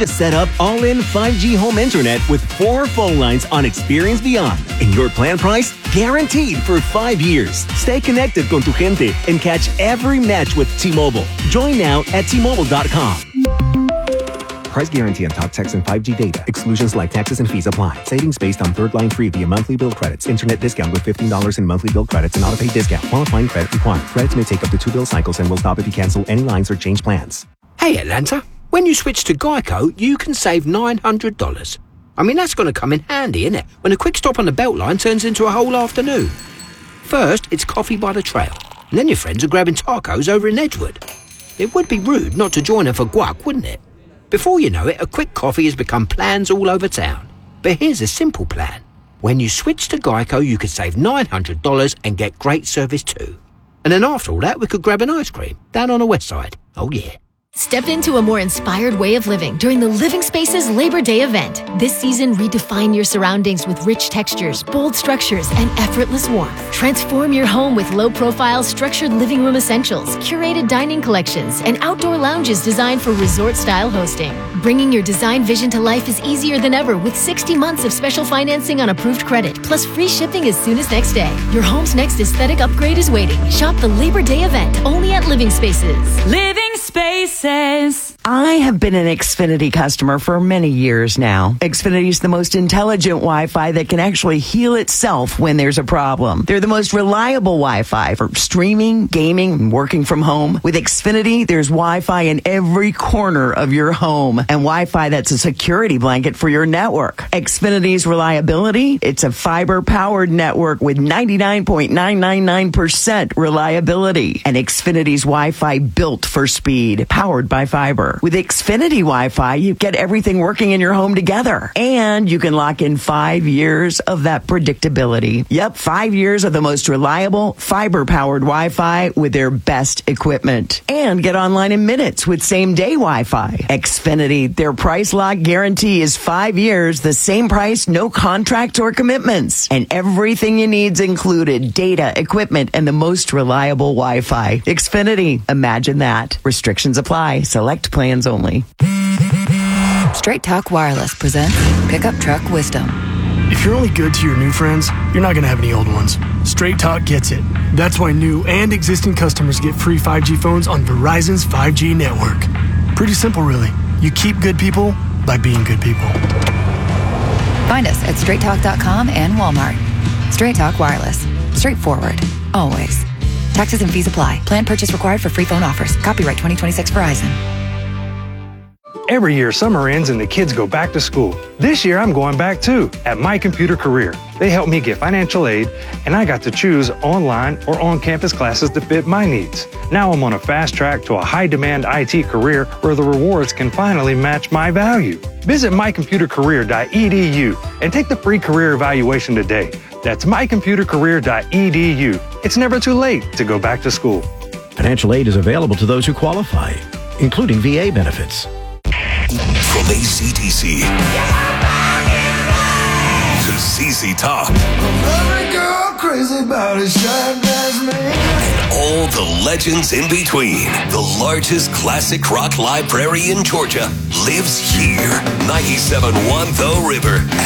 to set up all-in 5G home internet with 4 phone lines on Experience Beyond. And your plan price? Guaranteed for 5 years. Stay connected con tu gente and catch every match with T-Mobile. Join now at T-Mobile.com. Price guarantee on top text and 5G data. Exclusions like taxes and fees apply. Savings based on third line free via monthly bill credits. Internet discount with $15 in monthly bill credits and auto-pay discount. Qualifying credit required. Credits may take up to 2 bill cycles and will stop if you cancel any lines or change plans. Hey Atlanta, when you switch to Geico, you can save $900. I mean, that's going to come in handy, innit? When a quick stop on the Beltline turns into a whole afternoon. First, it's coffee by the trail. And then your friends are grabbing tacos over in Edgewood. It would be rude not to join them for guac, wouldn't it? Before you know it, a quick coffee has become plans all over town. But here's a simple plan. When you switch to Geico, you could save $900 and get great service too. And then after all that, we could grab an ice cream down on the west side. Oh yeah. Step into a more inspired way of living during the Living Spaces Labor Day event. This season, redefine your surroundings with rich textures, bold structures, and effortless warmth. Transform your home with low-profile, structured living room essentials, curated dining collections, and outdoor lounges designed for resort-style hosting. Bringing your design vision to life is easier than ever with 60 months of special financing on approved credit, plus free shipping as soon as next day. Your home's next aesthetic upgrade is waiting. Shop the Labor Day event only at Living Spaces. Living Spaces. I have been an Xfinity customer for many years now. Xfinity is the most intelligent Wi-Fi that can actually heal itself when there's a problem. They're the most reliable Wi-Fi for streaming, gaming, and working from home. With Xfinity, there's Wi-Fi in every corner of your home and Wi-Fi that's a security blanket for your network. Xfinity's reliability, it's a fiber-powered network with 99.999% reliability. And Xfinity's Wi-Fi built for speed, powered by fiber. With Xfinity Wi-Fi, you get everything working in your home together. And you can lock in 5 years of that predictability. Yep, 5 years of the most reliable, fiber-powered Wi-Fi with their best equipment. And get online in minutes with same-day Wi-Fi. Xfinity, their price lock guarantee is 5 years, the same price, no contracts or commitments. And everything you need's included. Data, equipment, and the most reliable Wi-Fi. Xfinity, imagine that. Restrictions apply. Select plans only. Straight Talk Wireless presents Pickup Truck Wisdom. If you're only good to your new friends, you're not going to have any old ones. Straight Talk gets it. That's why new and existing customers get free 5G phones on Verizon's 5G network. Pretty simple, really. You keep good people by being good people. Find us at straighttalk.com and Walmart. Straight Talk Wireless. Straightforward. Always. Taxes and fees apply. Plan purchase required for free phone offers. Copyright 2026 Verizon. Every year, summer ends and the kids go back to school. This year, I'm going back too at My Computer Career. They helped me get financial aid, and I got to choose online or on-campus classes to fit my needs. Now I'm on a fast track to a high-demand IT career where the rewards can finally match my value. Visit mycomputercareer.edu and take the free career evaluation today. That's mycomputercareer.edu. It's never too late to go back to school. Financial aid is available to those who qualify, including VA benefits. From ACDC to ZZ Top. And all the legends in between. The largest classic rock library in Georgia lives here. 97.1 The River.